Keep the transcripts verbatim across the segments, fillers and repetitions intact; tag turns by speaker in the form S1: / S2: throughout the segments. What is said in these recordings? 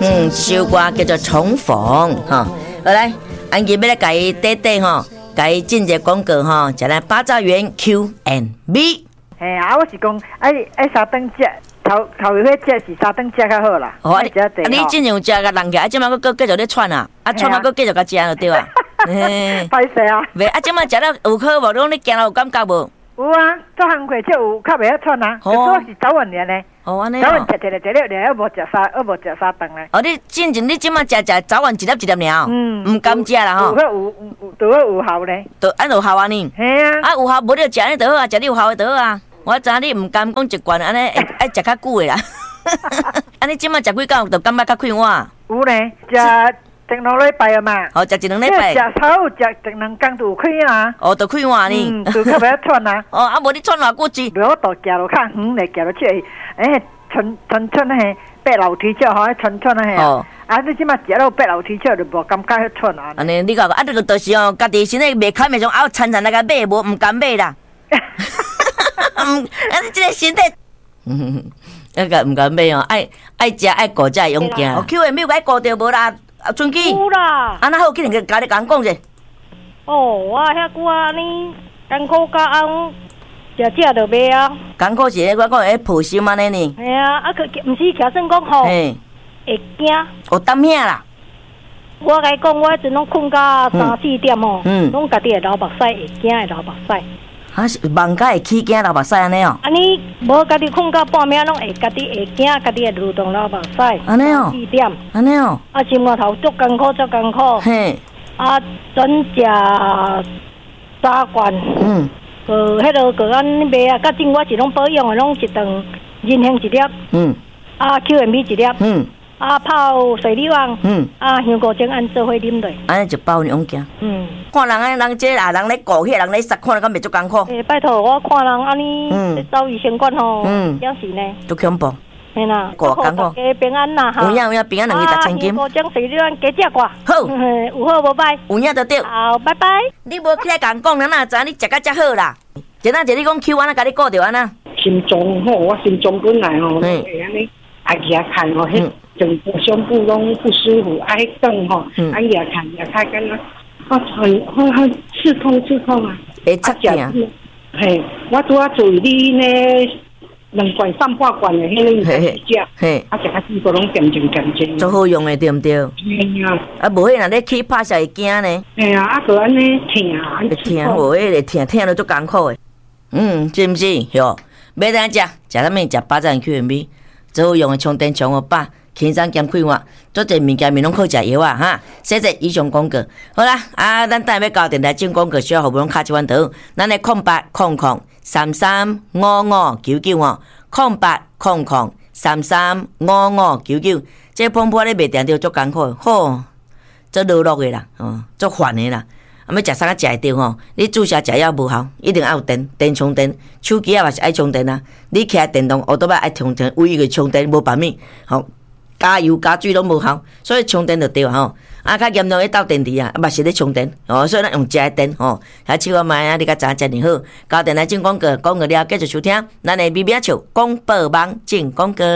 S1: 嗯，这首歌叫做《重逢》哈。好来，安吉要来给伊短短吼，给伊进一个广告吼，就来八兆元 Q and B。
S2: 嘿啊，我是讲，爱爱三顿食，头头一回食是三顿食较好啦。
S1: 哦，啊你啊你真正有食个人个，啊，即摆佫继续咧串啊，啊串啊佫继续甲食就对啊。
S2: 歹势啊！
S1: 袂啊，即摆食了有好无？拢你行了有感觉无？
S2: 有啊，做行过就有较袂晓串啊。哦，我是早晚年咧。哦，安尼哦。早晚食一粒一粒粒，还无食三，还无食三顿咧。哦，你进前你即摆食食早晚一粒一粒尔。嗯。唔敢食啦吼。有有有，都有效咧。都安有效啊你？嘿啊。啊有效，无你就食你就好啊，食你有效的就好啊。我知你唔甘讲一罐，安尼会爱食较久的啦。安尼即摆食几工，就感觉较快活。有咧，食一两礼拜啊嘛。哦，食一两礼拜。食草食一两工就有快啊。哦，就快活呢。嗯，就较袂喘啊。哦，啊无你喘偌久子？无度行路较远嘞，行路去，诶，春春春迄爬楼梯少吼，春春迄。哦。啊，你即摆食了爬楼梯少就无感觉迄喘啊。安尼你讲啊，这个就是哦，家己身体袂堪，袂种啊，惨惨来甲买，无唔敢买啦。嗯，啊！你这个身体，嗯，那个唔敢买哦，爱爱食爱顾才会勇健。哦 ，Q 的没有爱顾着无啦，啊，春季。有啦。啊，那好，今日甲你讲讲者。哦，我遐久啊，你艰苦甲翁食食着买啊。艰苦是我讲会抱心安尼呢。系啊，啊，可毋是徛算讲吼，会惊。哦，担遐啦。我甲你讲，我迄阵拢困到三四点哦，拢家己会流目屎，会惊会流目屎。啊，是梦甲会起惊流目屎安尼哦？安尼无家己困到半暝，拢会家己会惊，家己会蠕动流目屎。安尼哦？四点。安尼哦？啊，心肝头足艰苦，足艰苦。嘿。啊，转食三罐。嗯。个迄落个安尼卖啊，甲正我是拢保养的，拢一顿人参一粒。嗯。啊 ，Q M B 一粒。嗯。啊，泡水利旺，嗯，啊，香菇精按做伙啉落，安尼一包两件，嗯，看人安人这啊人咧顾，迄人咧杀，看了敢袂足艰苦。诶，拜托，我看人安尼，嗯，走医生馆吼，嗯，有时呢，足恐怖，嘿啦，顾艰苦，加平安啦，哈，有影有影，平安两日六千金，香菇精水利旺加食挂，好，有好无歹，有影就对，好，拜拜。你无起来甲人讲，咱哪知你食甲遮好啦？今仔日你讲 Q 安那甲你顾着安那？心脏吼，我心脏本来吼，会安尼爱去遐看吼，迄。整个胸部拢不舒服，爱动吼，爱也看也看干了，啊很很很刺痛刺痛啊！会擦疼。嘿，我拄啊注意你呢，两罐三百罐的迄个你食食，嘿，啊食啊四个拢点正点正，足好用的对毋对？嘿啊，啊无迄若咧起拍下会惊呢。嘿啊，啊个安尼疼啊，会疼，无迄个疼疼了足艰苦的。嗯，是毋是？哟，要怎食？食啥物？食八珍 Q M B， 最好用的充电充个饱。轻松兼快活，做者物件面拢靠食药啊哈！谢谢以上广告。好啦，啊，咱等下要到电台进广告，需要服务拢卡一万头。咱的空八空空三三五五九九哦，空八空空三三五五九九。这碰破咧袂定着足艰苦，吼，足落落的啦，哦，足烦的啦。啊，要食啥个食会着吼？你注射食药无效，一定要有电，电充电，手机啊嘛是爱充电啊。你骑电动奥多巴爱充电，唯一个充电无办法，吼。加油加水拢无效，所以充电就对吼。啊，较严重咧斗电池啊，嘛是咧充电哦，所以咱用遮电吼。遐试看卖啊，你甲知遮尔好。交电来进广告，广告了继续收听。咱的 B B 笑广播网进广告。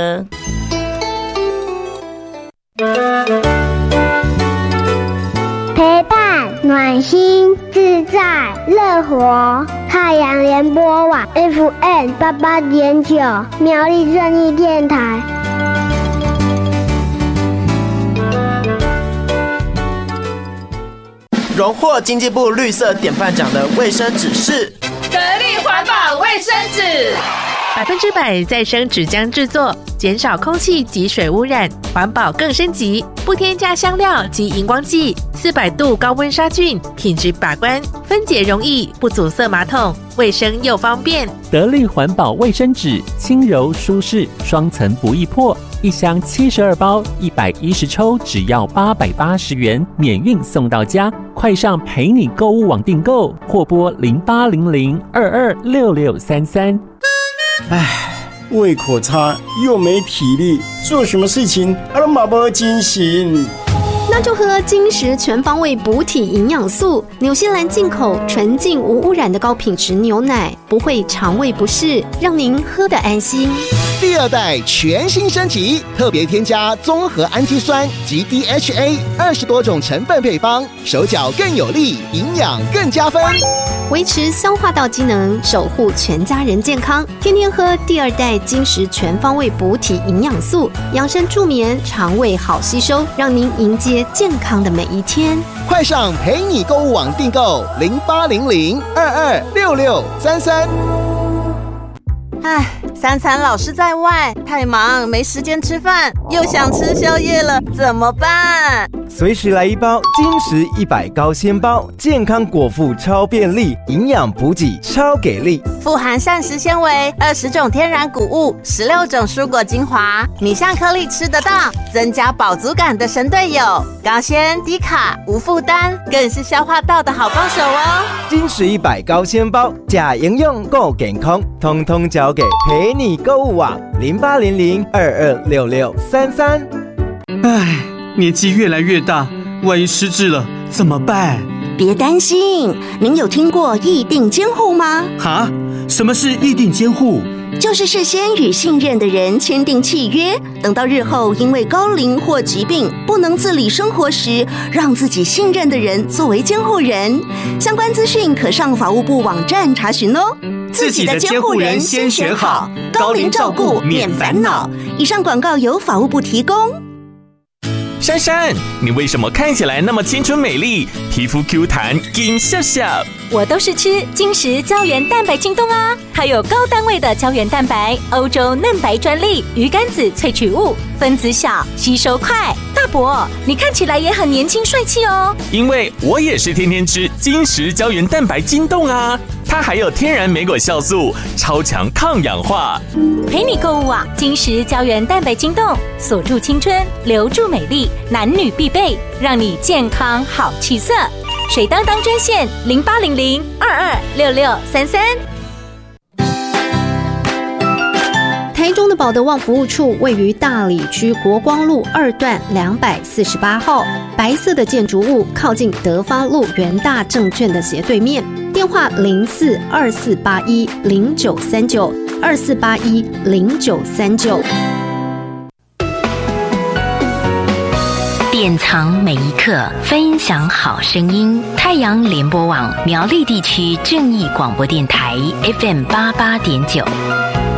S3: 陪伴暖心自在乐活，太阳联播网 F M 八八点九，苗栗正义电台。
S4: 荣获经济部绿色典范奖的卫生纸是
S5: 得力环保卫生纸，
S6: 百分之百再生纸浆制作，减少空气及水污染，环保更升级，不添加香料及荧光剂，四百度高温杀菌，品质把关，分解容易，不阻塞马桶，卫生又方便。
S7: 得力环保卫生纸，轻柔舒适，双层不易破。一箱七十二包，一百一十抽，只要八百八十元，免运送到家。快上陪你购物网订购，或拨零八零零二二六六三三。
S8: 唉，胃口差又没体力，做什么事情都没精神。
S9: 那就喝金石全方位补体营养素，纽西兰进口纯净无污染的高品质牛奶，不会肠胃不适，让您喝得安心。
S10: 第二代全新升级，特别添加综合氨基酸及 D H A 二十多种成分配方，手脚更有力，营养更加分，
S9: 维持消化道机能，守护全家人健康。天天喝第二代金石全方位补体营养素，养生助眠，肠胃好吸收，让您迎接健康的每一天。
S10: 快上陪你购物网订购零八零零二二六六三三。
S11: 唉，三餐老是在外，太忙没时间吃饭，又想吃宵夜了，怎么办？
S12: 随时来一包金石一百高纤包，健康果腹超便利，营养补给超给力，
S11: 富含膳食纤维、二十种天然谷物、十六种蔬果精华，米香颗粒吃得到，增加饱足感的神队友，高纤低卡无负担，更是消化道的好帮手哦。
S12: 金石一百高纤包，假营养够健康，通通交给陪你购物网零八零零二二六六三三。
S8: 唉，年纪越来越大，万一失智了怎么办？
S13: 别担心，您有听过议定监护吗？
S8: 哈？什么是议定监护？
S13: 就是事先与信任的人签订契约，等到日后因为高龄或疾病不能自理生活时，让自己信任的人作为监护人。相关资讯可上法务部网站查询哦。
S8: 自己的监护人先选好，高龄照顾免烦恼。
S13: 以上广告由法务部提供。
S7: 珊珊，你为什么看起来那么青春美丽，皮肤 Q 弹金笑笑？
S14: 我都是吃金石胶原蛋白晶冻啊，它有高单位的胶原蛋白，欧洲嫩白专利，鱼肝子萃取物，分子小，吸收快。大伯，你看起来也很年轻帅气哦。
S7: 因为我也是天天吃金石胶原蛋白晶冻啊，它还有天然莓果酵素，超强抗氧化。
S14: 陪你购物网，金石胶原蛋白晶冻，锁住青春，留住美丽，男女必备，让你健康好气色。水当当专线零八零零二二六六三三。
S9: 台中的保德旺服务处位于大里区国光路二段两百四十八号，白色的建筑物靠近德发路元大证券的斜对面。电话零四二四八一零九三九二四八一零九三九。
S15: 典藏每一刻，分享好声音。太阳联播网苗栗地区正义广播电台 F M 八八点九。